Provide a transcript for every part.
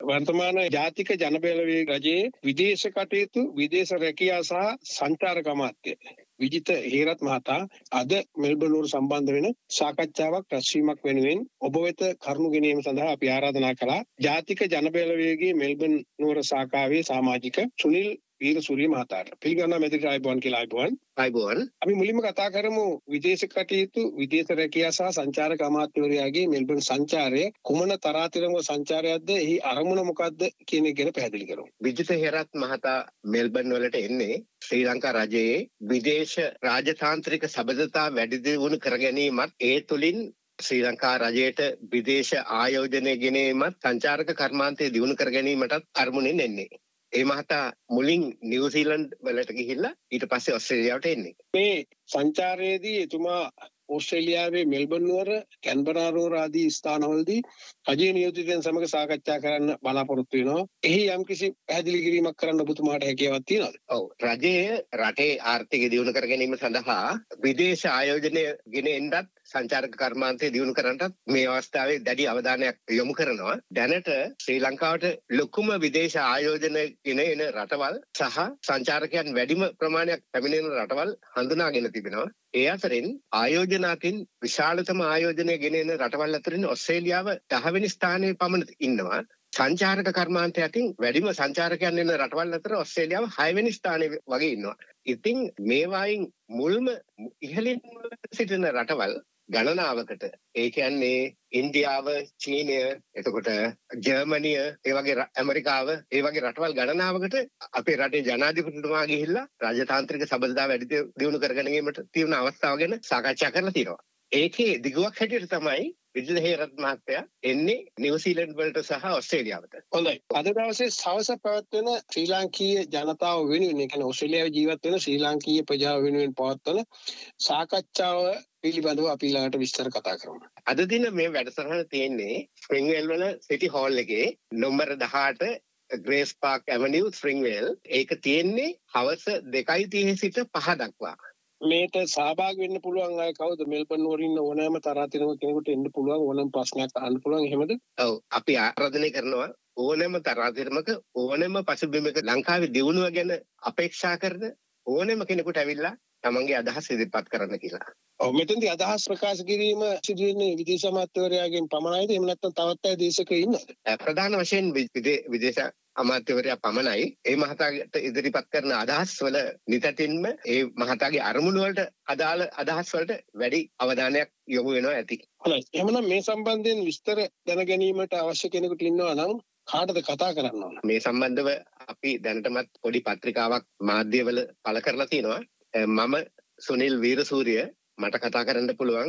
වර්තමාන ජාතික ජනබලවේග රජයේ විදේශ කටයුතු විදේශ රැකියාව සහ සංචාරක අමාත්‍ය විජිත හේරත් මහතා අද මෙල්බර්න් නුවර සම්බන්ධ වෙන සාකච්ඡාවක් රැස්වීමක් වෙනුවෙන් ඔබ වෙත කරුණු ගෙනීම සඳහා අපි ආරාධනා කළා. ජාතික ජනබලවේගයේ මෙල්බර්න් නුවර ශාඛාවේ සමාජික සුනිල් වීරසූරිය මහතාට. පිළිගන්නා මෙදිට ආයුබෝවන් කියලා ආයුබෝවන්. අපි මුලින්ම කතා කරමු විදේශ කටයුතු විදේශ රැකියාව සහ සංචාරක අමාත්‍යවරයාගේ මෙල්බර්න් සංචාරය කුමන තරාතිරම සංචාරයක්ද? එහි අරමුණ මොකක්ද කියන එක ගැන පැහැදිලි කරමු. විජිත හේරත් මහතා මෙල්බර්න් වලට එන්නේ ශ්‍රී ලංකා රජයේ විදේශ රාජතාන්ත්‍රික සබඳතා වැඩි දියුණු කර ගැනීමත් ඒ තුළින් ශ්‍රී ලංකා රජයට විදේශ ආයෝජනය ගෙනීමත් සංචාරක කර්මාන්තය දියුණු කර ගැනීමටත් අරමුණෙන් එන්නේ. ඒ මහතා මුලින් නිව්සීලන්ඩ් වලට ගිහිල්ලා ඊට පස්සේ ඔස්ට්‍රේලියාවට එන්නේ. මේ සංචාරයේදී එතුමා ඕස්ට්‍රේලියාවේ මෙල්බර්න් නුවර කැන්බරා නුවර ආදී ස්ථානවලදී රජයේ නියෝජිතයන් සමග සාකච්ඡා කරන්න බලාපොරොත්තු වෙනවා. එහි යම්කිසි පැහැදිලි කිරීමක් කරන්න ඔබතුමාට හැකියාවක් තියෙනවද? ඔව්. රජයේ රටේ ආර්ථිකය දියුණු කර ගැනීම සඳහා විදේශ ආයෝජනය ගෙන එන්නත් සංචාරක කර්මාන්තය දියුණු කරන්නත් මේ අවස්ථාවේ දැඩි අවධානයක් යොමු කරනවා. දැනට ශ්‍රී ලංකාවට ලොකුම විදේශ ආයෝජන ගෙන එන රටවල් සහ සංචාරකයන් වැඩිම ප්‍රමාණයක් පැමිණෙන රටවල් හඳුනාගෙන තිබෙනවා. ඒ අතරින් ආයෝජනකින් විශාලතම ආයෝජනය ගෙන එන රටවල් අතරින් ඔස්ට්‍රේලියාව 10 වෙනි ස්ථානයේ පමණ ඉන්නවා. සංචාරක කර්මාන්තය අතින් වැඩිම සංචාරකයන් එන රටවල් අතර ඔස්ට්‍රේලියාව 6 වෙනි ස්ථානයේ වගේ ඉන්නවා. ඉතින් මේවායින් මුල්ම ඉහළින් සිටින රටවල් ගණනාවකට ඒ කියන්නේ ඉන්දියාව, චීනය, එතකොට ජර්මනිය, ඒ වගේ ඇමරිකාව, ඒ වගේ රටවල් ගණනාවකට අපේ රටේ ජනාධිපතිතුමා ගිහිල්ලා රාජතාන්ත්‍රික සබඳතා වැඩි දියුණු කර ගැනීමට තියෙන අවස්ථාව ගැන සාකච්ඡා කරලා තියෙනවා. ඒකේ දිගුවක් හැටියට තමයි විජිත හේරත් මහත්තයා එන්නේ නිව්සීලන්ඩ් වලට සහ ඔස්ට්‍රේලියාවට. හොඳයි. අද දවසේ සවස පැවැත්වෙන ශ්‍රී ලාංකීය ජනතාව වෙනුවෙන්, ඒ කියන්නේ ඔස්ට්‍රේලියාවේ ජීවත් වෙන ශ්‍රී ලාංකීය ප්‍රජාව වෙනුවෙන් පවත්වන සාකච්ඡාව පිළිබඳව අපි ළඟට විස්තර කතා කරමු. අද දින මේ වැඩසටහන තියෙන්නේ ස්ප්‍රින්ග්වෙල් වල සිටි හෝල් එකේ නම්බර 18 ග්‍රේස් පාක් ඇවනිව් ස්ප්‍රින්ග්වෙල්. ඒක තියෙන්නේ හවස 2:30 සිට 5 දක්වා. මේක සහභාගී වෙන්න පුළුවන් අය කවුද? මෙල්බර්න් නුවර ඉන්න ඕනෑම තරාතිරම කෙනෙකුට එන්න පුළුවන්, ඕනෑම ප්‍රශ්නයක් අහන්න පුළුවන්. එහෙමද? ඔව්. අපි ආරාධනය කරනවා ඕනෑම තරාතිරමක ඕනෑම පසුබිමක ලංකාවේ දියුණුව ගැන අපේක්ෂා කරන ඕනෑම කෙනෙකුට ඇවිල්ලා තමන්ගේ අදහස් ඉදිරිපත් කරන්න කියලා. ඔව්. මෙතෙන්දී අදහස් ප්‍රකාශ කිරීම සිදු වෙන්නේ විදේශ අමාත්‍යවරයාගෙන් පමණයිද? එහෙම නැත්නම් තවත් අය දේශකයෝ ඉන්නවද? ප්‍රධාන වශයෙන් විදේශ අමාත්‍යවරයා පමණයි. ඒ මහතාට ඉදිරිපත් කරන අදහස් වල නිතටින්ම ඒ මහතාගේ අරමුණු වලට අදාළ අදහස් වලට වැඩි අවධානයක් යොමු වෙනවා ඇති. හොඳයි. එහෙනම් මේ සම්බන්ධයෙන් විස්තර දැන ගැනීමට අවශ්‍ය කෙනෙකුට ඉන්නවා නම් කාටද කතා කරන්න ඕන? මේ සම්බන්ධව අපි දැනටමත් පොඩි පත්‍රිකාවක් මාධ්‍යවල පළ කරලා තියෙනවා. මම සුනිල් වීරසූරිය, මට කතා කරන්න පුළුවන්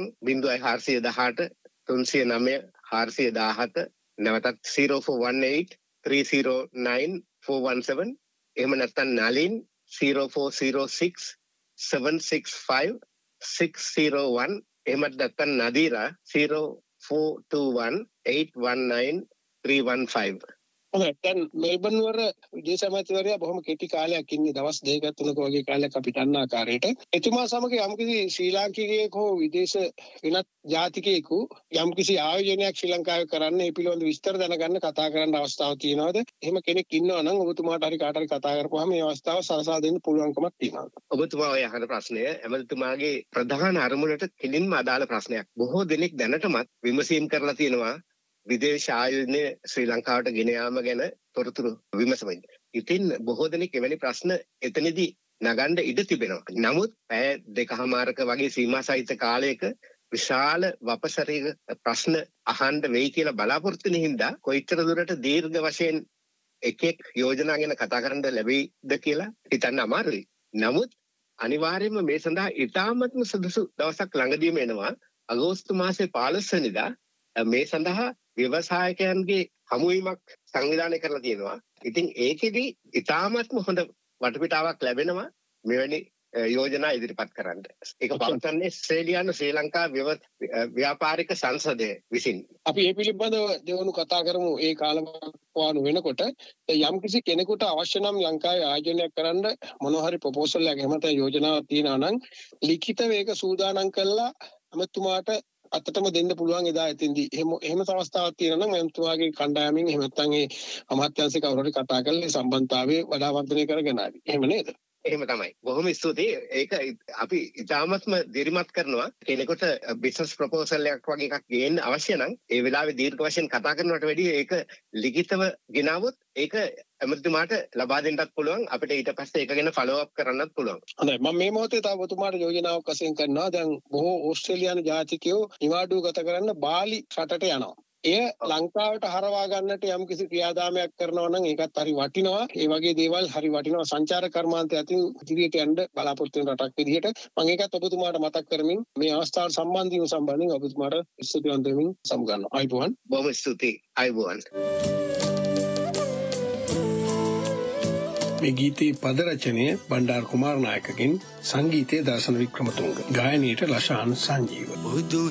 0418 309 417 නැවතත් 0418 309 417. එහෙම නැත්නම් නලින් 0406 765 601. එහෙමත් නැත්නම් නදීරා 0421 819 315. හොඳයි. දැන් මෙල්බර්න් නුවර විදේශ අමාත්‍යවරයා බොහොම කෙටි කාලයක් ඉන්නේ, දවස් 2ක 3ක වගේ කාලයක් අපි දන්න ආකාරයට. එතුමා සමග යම්කිසි ශ්‍රී ලාංකිකයෙකු හෝ විදේශ වෙනත් ජාතිකයෙකු යම්කිසි ආයෝජනයක් ශ්‍රී ලංකාවේ කරන්න, ඒ පිළිබඳ විස්තර දැනගන්න කතා කරන්න අවස්ථාවක් තියෙනවද? එහෙම කෙනෙක් ඉන්නවා නම් ඔබතුමාට හරි කාට හරි කතා කරපුවාම මේ අවස්ථාව සලසා දෙන්න පුළුවන්කමක් තියෙනවා. ඔබතුමා ඔය අහන ප්‍රශ්නය ඇමතිතුමාගේ ප්‍රධාන අරමුණට කෙලින්ම අදාළ ප්‍රශ්නයක්. බොහෝ දෙනෙක් දැනටමත් විමසීම් කරලා තියෙනවා විදේශ ආයෝජනය ශ්‍රී ලංකාවට ගෙන යාම ගැන තොරතුරු විමසමින්. ඉතින් බොහෝ දෙනෙක් එවැනි ප්‍රශ්න එතනදී නගන්න ඉඩ තිබෙනවා. නමුත් පැය 2කමාරක වගේ සීමා සහිත කාලයක විශාල වපසරික ප්‍රශ්න අහන්න වෙයි කියලා බලාපොරොත්තු වෙන හින්දා කොයිතර දුරට දීර්ඝ වශයෙන් එක් යෝජනා ගැන කතා කරන්න ලැබෙයිද කියලා හිතන්න අමාරුයි. නමුත් අනිවාර්යයෙන්ම මේ සඳහා ඉතාමත්ම සුදුසු දවසක් ළඟදීම එනවා. අගෝස්තු මාසේ 15 වෙනිදා මේ සඳහා ව්‍යවසායකයන්ගේ හමුවීමක් සංවිධානය කරලා තියෙනවා. ඉතින් ඒකෙදි ඉතාමත්ම හොඳ වටපිටාවක් ලැබෙනවා මෙවැනි යෝජනා ඉදිරිපත් කරන්න. ඒක පවත්වන්නේ ඕස්ට්‍රේලියානු ශ්‍රී ලංකා ව්‍යාපාරික සංසදය විසින්. අපි මේ පිළිබඳව දෙවනු කතා කරමු. ඒ කාලවකවානු වෙනකොට යම්කිසි කෙනෙකුට අවශ්‍ය නම් ලංකාවේ ආයෝජනයක් කරන්න මොනවා හරි ප්‍රොපෝසල් එකක් එහෙම නැත්නම් යෝජනාවක් තියෙනවා නම් ලිඛිතව ඒක සූදානම් කරලා අමතුමාට අතටම දෙන්න පුළුවන් එදා එතෙන්දී. එහෙම අවස්ථාවක් තියෙනවා නම් එම්තුමාගේ කණ්ඩායමින් එහෙම නැත්නම් ඒ අමාත්‍යාංශික කවුරු හරි කතා කරලා ඒ සම්බන්ධතාවය වඩා වර්ධනය කරගෙන ආවි. එහෙම නේද? එහෙම තමයි. බොහොම ස්තුතියි. ඒක අපි ඉතාමත්ම දිරිමත් කරනවා. කෙනෙකුට බිස්නස් ප්‍රොපෝසල් එකක් වගේ එකක් ගේන්න අවශ්‍ය නම් ඒ වෙලාවේ දීර්ඝ වශයෙන් කතා කරනවට වැඩිය ඒක ලිඛිතව ගෙනාවොත් ඒක ඇමතිතුමාට ලබා දෙන්නත් පුළුවන්. අපිට ඊට පස්සේ ඒක ගැන ෆලෝ අප් කරන්නත් පුළුවන්. හොඳයි. මම මේ මොහොතේ තව ඔබතුමාට යෝජනාවක් වශයෙන් කරනවා. දැන් බොහෝ ඕස්ට්‍රේලියානු ජාතිකයෝ නිවාඩුව ගත කරන්න බාලි රටට යනවා. එය ලංකාවට හරවා ගන්නට යම් කිසි ක්‍රියාදාමයක් කරනවා නම් ඒකත් හරි වටිනවා. ඒ වගේ දේවල් හරි වටිනවා. සංචාරක කර්මාන්තය අතින් ඉදිරියට යන්න බලාපොරොත්තු වෙන රටක් විදිහට මම ඒකත් ඔබතුමාට මතක් කරමින් මේ අවස්ථාවට සම්බන්ධයෙන් ඔබතුමාට ස්තුතිවන්ත වෙමින් සමුගන්නවා. අයිබෝවන්. බොහොම ස්තුතියි. අයිබෝවන්. මේ ගීතයේ පද රචනය බණ්ඩාර කුමාරනායකගෙන්, සංගීතයේ දර්ශන වික්‍රමතුංග, ගායනයේට ලෂාන් සංජීව. බුදු